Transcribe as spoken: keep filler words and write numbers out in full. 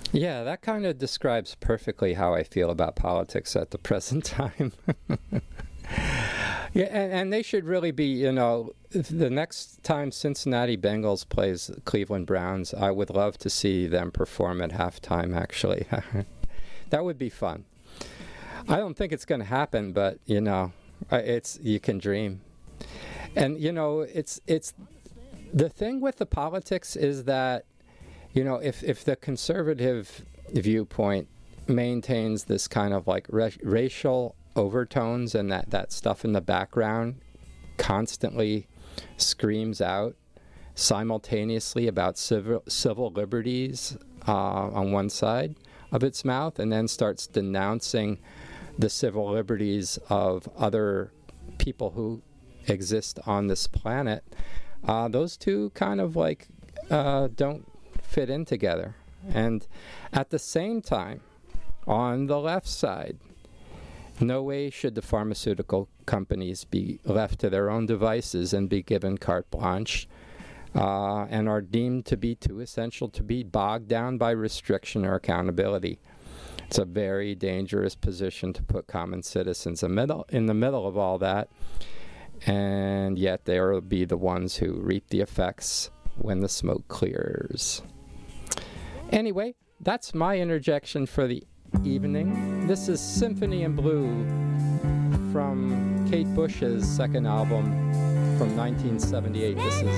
Yeah, that kind of describes perfectly how I feel about politics at the present time. Yeah, and, and they should really be, you know, the next time Cincinnati Bengals plays Cleveland Browns, I would love to see them perform at halftime, actually. That would be fun. I don't think it's going to happen, but, you know, it's you can dream. And, you know, it's it's the thing with the politics is that, you know, if, if the conservative viewpoint maintains this kind of like ra- racial overtones and that, that stuff in the background constantly screams out simultaneously about civil, civil liberties uh, on one side of its mouth, and then starts denouncing the civil liberties of other people who exist on this planet, uh, those two kind of like uh, don't fit in together. And at the same time, on the left side, no way should the pharmaceutical companies be left to their own devices and be given carte blanche uh, and are deemed to be too essential to be bogged down by restriction or accountability. It's a very dangerous position to put common citizens in, middle, in the middle of all that, and yet they will be the ones who reap the effects when the smoke clears. Anyway, that's my interjection for the evening. This is Symphony in Blue from Kate Bush's second album from nineteen seventy-eight. This is